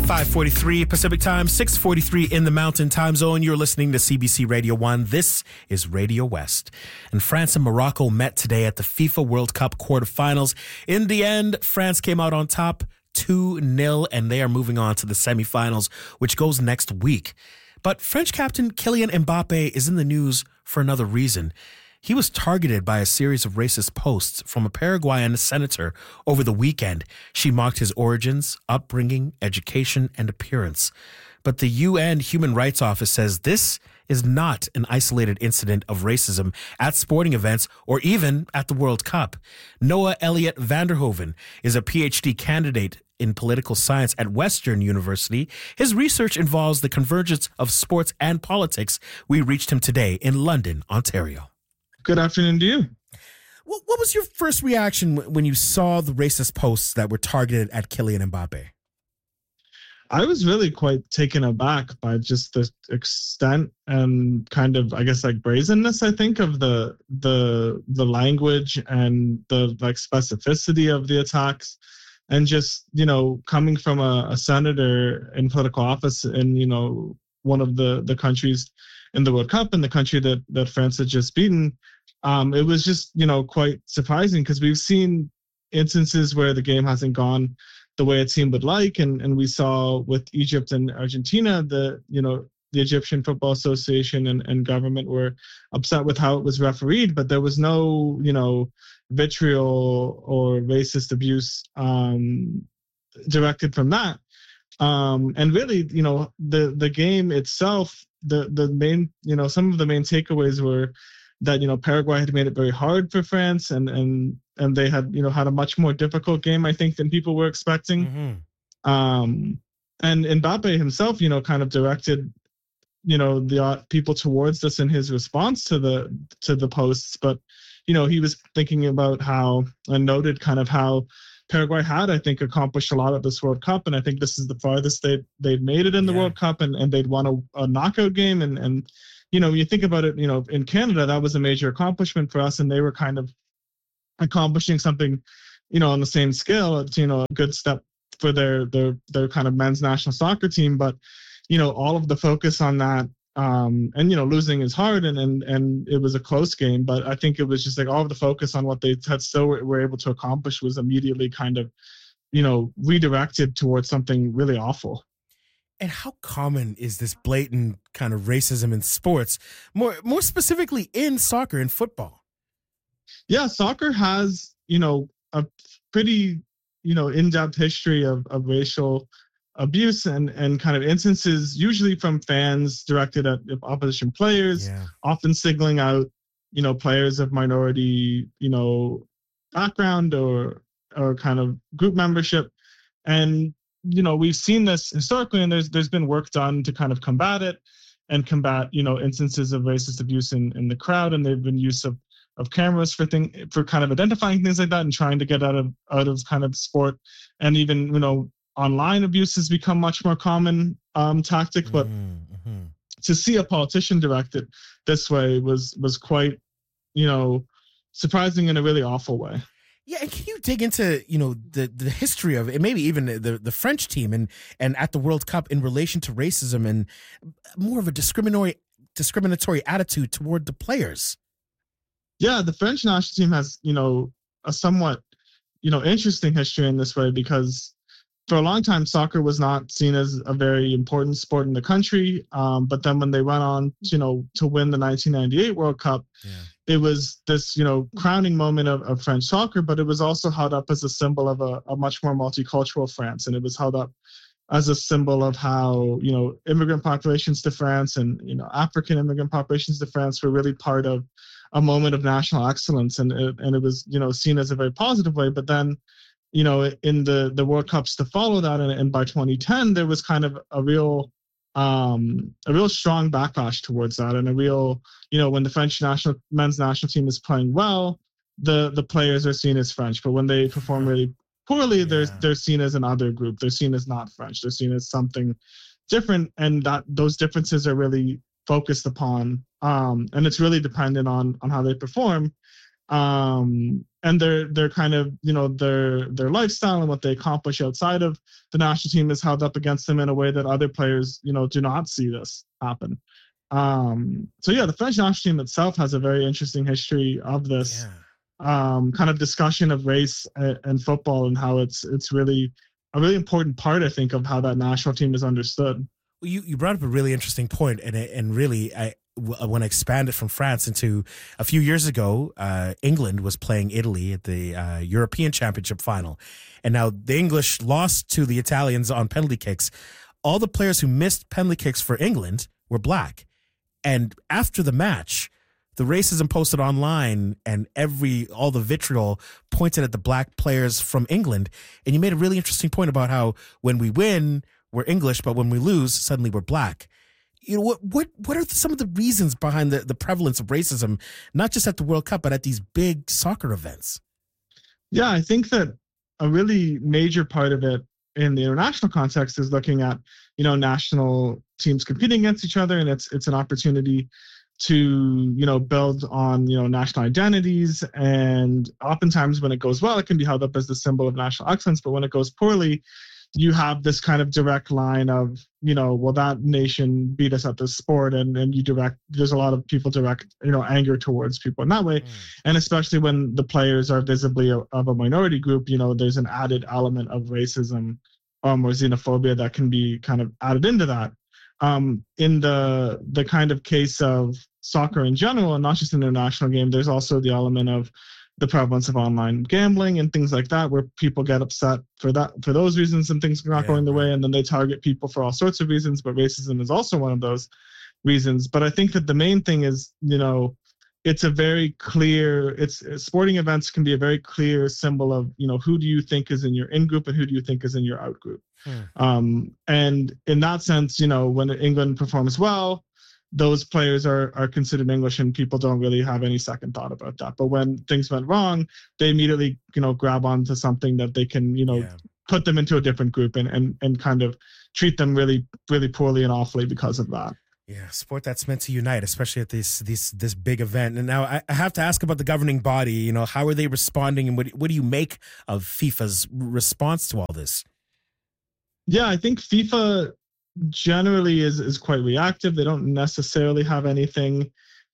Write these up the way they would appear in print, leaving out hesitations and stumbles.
5:43 Pacific Time, 6:43 in the Mountain Time Zone. You're listening to CBC Radio 1. This is Radio West. And France and Morocco met today at the FIFA World Cup quarterfinals. In the end, France came out on top 2-0, and they are moving on to the semifinals, which goes next week. But French captain Kylian Mbappe is in the news for another reason. He was targeted by a series of racist posts from a Paraguayan senator over the weekend. She mocked his origins, upbringing, education, and appearance. But the UN Human Rights Office says this is not an isolated incident of racism at sporting events or even at the World Cup. Noah Elliott Vanderhoven is a PhD candidate in political science at Western University. His research involves the convergence of sports and politics. We reached him today in London, Ontario. Good afternoon to you. What was your first reaction when you saw the racist posts that were targeted at Kylian Mbappe? I was really quite taken aback by just the extent and kind of, I guess, like brazenness, I think, of the language and the like specificity of the attacks. And just, coming from a senator in political office in, one of the countries in the World Cup and the country that France had just beaten, it was just, quite surprising because we've seen instances where the game hasn't gone the way a team would like. And we saw with Egypt and Argentina, the Egyptian Football Association and government were upset with how it was refereed, but there was no, vitriol or racist abuse directed from that. And really, the game itself, the main, some of the main takeaways were that, Paraguay had made it very hard for France and they had, had a much more difficult game, I think, than people were expecting. Mm-hmm. And Mbappe himself, kind of directed, the people towards this in his response to the posts. But, he was thinking about how and noted kind of how Paraguay had, I think, accomplished a lot at this World Cup. And I think this is the farthest they'd made it in the World Cup and they'd won a knockout game. And you think about it, in Canada, that was a major accomplishment for us. And they were kind of accomplishing something, on the same scale. It's, a good step for their kind of men's national soccer team. But, all of the focus on that, and, losing is hard and it was a close game. But I think it was just like all of the focus on what they had still were able to accomplish was immediately kind of, redirected towards something really awful. And how common is this blatant kind of racism in sports, more specifically in soccer and football? Yeah, soccer has, a pretty, in-depth history of racial abuse and kind of instances, usually from fans directed at opposition players, often signaling out, players of minority, background or kind of group membership. And, we've seen this historically, and there's been work done to kind of combat it and combat, instances of racist abuse in the crowd. And they've been use of cameras for kind of identifying things like that and trying to get out of kind of sport. And even, online abuse has become much more common tactic. But to see a politician directed this way was quite, surprising in a really awful way. Yeah, and can you dig into, the history of it, maybe even the French team and at the World Cup in relation to racism and more of a discriminatory attitude toward the players? Yeah, the French national team has, a somewhat, interesting history in this way because for a long time, soccer was not seen as a very important sport in the country. But then when they went on, to win the 1998 World Cup, it was this, crowning moment of French soccer, but it was also held up as a symbol of a much more multicultural France. And it was held up as a symbol of how, immigrant populations to France and, African immigrant populations to France were really part of a moment of national excellence. And it was, seen as a very positive way. But then, in the World Cups to follow that, and by 2010, there was kind of a real strong backlash towards that, and a real, when the French men's national team is playing well, the players are seen as French, but when they perform really poorly, they're seen as another group. They're seen as not French. They're seen as something different, and that those differences are really focused upon, and it's really dependent on how they perform. And they're kind of, their lifestyle and what they accomplish outside of the national team is held up against them in a way that other players, do not see this happen. So yeah, the French national team itself has a very interesting history of this kind of discussion of race and football, and how it's really a really important part, I think, of how that national team is understood. Well, you brought up a really interesting point, and really I want to expand it from France into a few years ago. England was playing Italy at the European Championship final, and now the English lost to the Italians on penalty kicks. All the players who missed penalty kicks for England were black, and after the match, the racism posted online and all the vitriol pointed at the black players from England. And you made a really interesting point about how when we win, we're English, but when we lose, suddenly we're black. What are some of the reasons behind the prevalence of racism, not just at the World Cup, but at these big soccer events? Yeah, I think that a really major part of it in the international context is looking at, national teams competing against each other. And it's an opportunity to, build on, national identities. And oftentimes when it goes well, it can be held up as the symbol of national excellence. But when it goes poorly, you have this kind of direct line of, well, that nation beat us at this sport. And there's a lot of people direct, anger towards people in that way. And especially when the players are visibly of a minority group, there's an added element of racism or xenophobia that can be kind of added into that. In the kind of case of soccer in general, and not just an international game, there's also the element of the prevalence of online gambling and things like that, where people get upset for those reasons and things are not going the way, and then they target people for all sorts of reasons. But racism is also one of those reasons. But I think that the main thing is, it's a very clear, sporting events can be a very clear symbol of, who do you think is in your in-group and who do you think is in your out-group. And in that sense, when England performs well, those players are considered English and people don't really have any second thought about that. But when things went wrong, they immediately, grab onto something that they can, put them into a different group and kind of treat them really, really poorly and awfully because of that. Yeah, sport that's meant to unite, especially at this big event. And now I have to ask about the governing body. How are they responding, and what do you make of FIFA's response to all this? Yeah, I think FIFA generally is quite reactive. They don't necessarily have anything,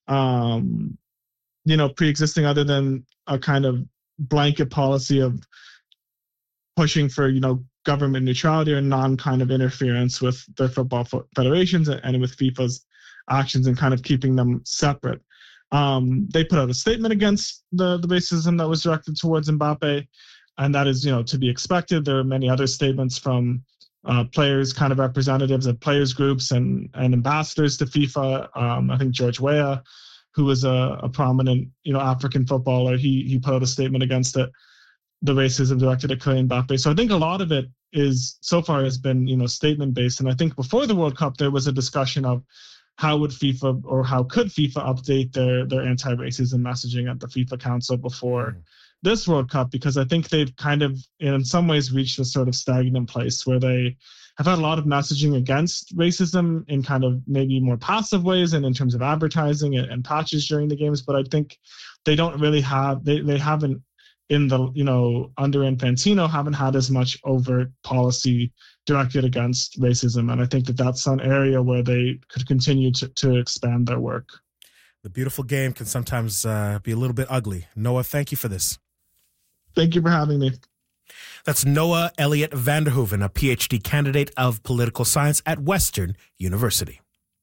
pre-existing other than a kind of blanket policy of pushing for, government neutrality or non-kind of interference with the football federations and with FIFA's actions and kind of keeping them separate. They put out a statement against the racism that was directed towards Mbappe, and that is, to be expected. There are many other statements from players, kind of representatives of players groups and ambassadors to FIFA. I think George Weah, who was a prominent, African footballer, he put out a statement against it. The racism directed at Kylian Mbappe. So I think a lot of it so far has been, statement based. And I think before the World Cup, there was a discussion of how could FIFA update their anti-racism messaging at the FIFA Council before this World Cup, because I think they've kind of, in some ways, reached a sort of stagnant place where they have had a lot of messaging against racism in kind of maybe more passive ways and in terms of advertising and patches during the games. But I think they don't really have, they haven't, in the, under Infantino, haven't had as much overt policy directed against racism. And I think that that's an area where they could continue to expand their work. The beautiful game can sometimes be a little bit ugly. Noah, thank you for this. Thank you for having me. That's Noah Elliott Vanderhoeven, a PhD candidate of political science at Western University.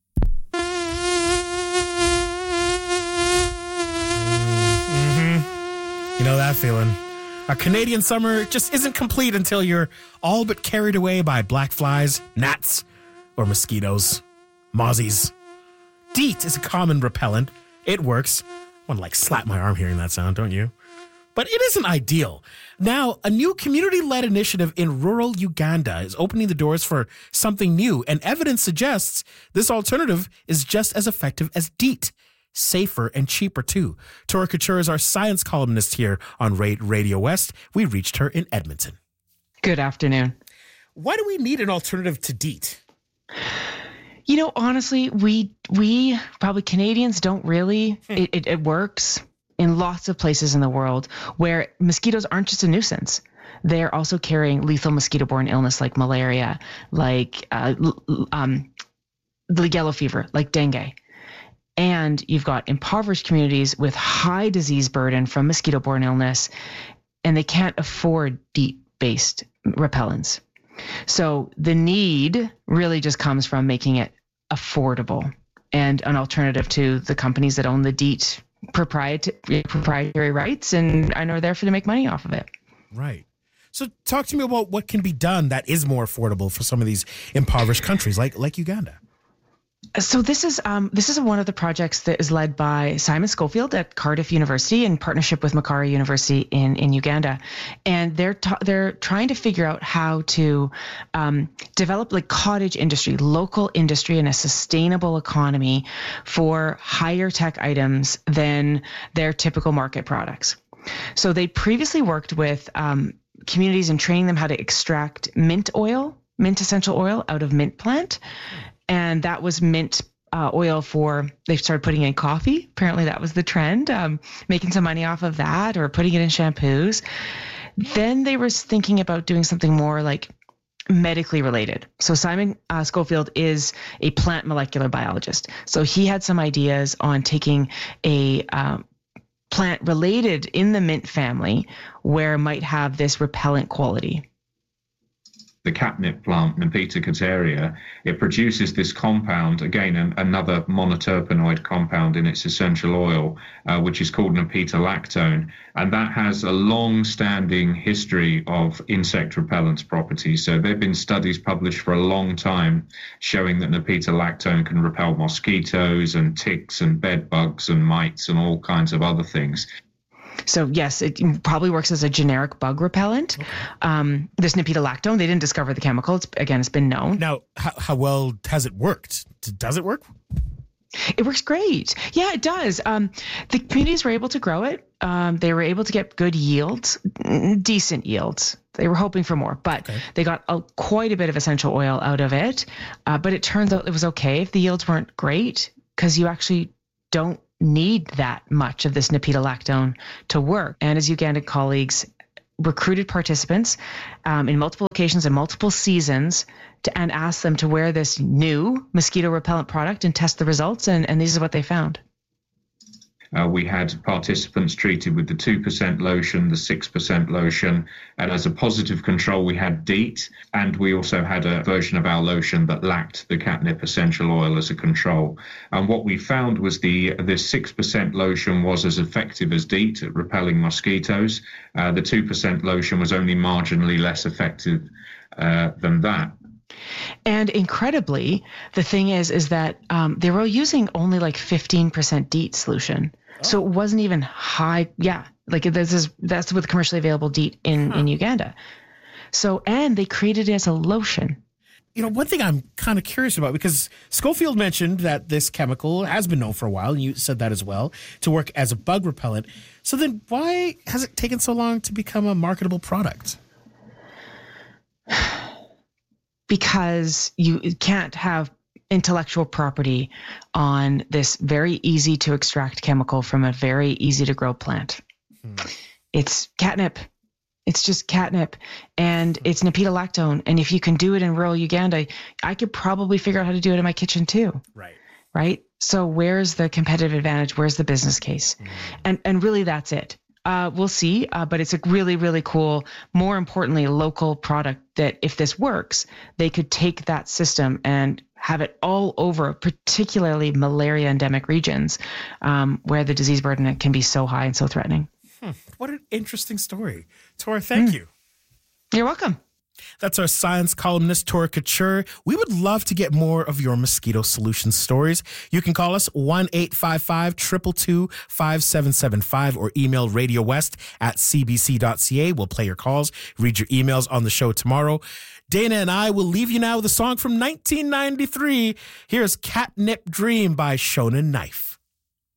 You know that feeling. A Canadian summer just isn't complete until you're all but carried away by black flies, gnats, or mosquitoes. Mozzies. DEET is a common repellent. It works. I want to slap my arm hearing that sound, don't you? But it isn't ideal. Now, a new community-led initiative in rural Uganda is opening the doors for something new, and evidence suggests this alternative is just as effective as DEET. Safer and cheaper, too. Tora Couture is our science columnist here on Radio West. We reached her in Edmonton. Good afternoon. Why do we need an alternative to DEET? Honestly, we probably Canadians don't really. It works. in lots of places in the world where mosquitoes aren't just a nuisance. They're also carrying lethal mosquito-borne illness like malaria, like the yellow fever, like dengue. And you've got impoverished communities with high disease burden from mosquito-borne illness, and they can't afford DEET-based repellents. So the need really just comes from making it affordable and an alternative to the companies that own the DEET proprietary rights and are there to make money off of it. Right. So talk to me about what can be done that is more affordable for some of these impoverished countries like Uganda. So this is one of the projects that is led by Simon Schofield at Cardiff University in partnership with Macquarie University in Uganda, and they're trying to figure out how to develop like cottage industry, local industry, and a sustainable economy for higher tech items than their typical market products. So they previously worked with communities and training them how to extract mint essential oil out of mint plant. And that was mint oil they started putting in coffee. Apparently that was the trend, making some money off of that or putting it in shampoos. Then they were thinking about doing something more like medically related. So Simon Schofield is a plant molecular biologist. So he had some ideas on taking a plant related in the mint family where it might have this repellent quality. The catnip plant, Nepeta cateria, it produces this compound, again, another monoterpenoid compound in its essential oil, which is called Nepeta-lactone. And that has a long-standing history of insect repellent properties. So there have been studies published for a long time showing that Nepeta-lactone can repel mosquitoes and ticks and bed bugs and mites and all kinds of other things. So yes, it probably works as a generic bug repellent. Okay. This Nepeta-lactone, they didn't discover the chemical. It's been known. Now, how well has it worked? Does it work? It works great. Yeah, it does. The communities were able to grow it. They were able to get good yields, decent yields. They were hoping for more, but They got quite a bit of essential oil out of it. But it turns out it was okay if the yields weren't great because you actually don't need that much of this Nepeta-lactone to work. And as Ugandan colleagues recruited participants in multiple locations and multiple seasons and asked them to wear this new mosquito repellent product and test the results. And this is what they found. We had participants treated with the 2% lotion, the 6% lotion, and as a positive control, we had DEET, and we also had a version of our lotion that lacked the catnip essential oil as a control. And what we found was the 6% lotion was as effective as DEET at repelling mosquitoes. The 2% lotion was only marginally less effective than that. And incredibly, the thing is that they were using only like 15% DEET solution. Oh. So it wasn't even high. Yeah, like that's with commercially available DEET in Uganda. So, and they created it as a lotion. You know, one thing I'm kind of curious about, because Schofield mentioned that this chemical has been known for a while, and you said that as well, to work as a bug repellent. So then why has it taken so long to become a marketable product? Because you can't have intellectual property on this very easy to extract chemical from a very easy to grow plant. It's catnip. It's just catnip, and it's Nepeta-lactone. And if you can do it in rural Uganda, I could probably figure out how to do it in my kitchen too. Right? So where's the competitive advantage? Where's the business case? And really that's it. We'll see, but it's a really, really cool, more importantly, local product that if this works, they could take that system and have it all over, particularly malaria endemic regions where the disease burden can be so high and so threatening. What an interesting story. Tora, thank you. You're welcome. That's our science columnist, Tora Couture. We would love to get more of your mosquito solution stories. You can call us 1-855-222-5775 or email radiowest@cbc.ca. We'll play your calls, read your emails on the show tomorrow. Dana and I will leave you now with a song from 1993. Here's Catnip Dream by Shonen Knife.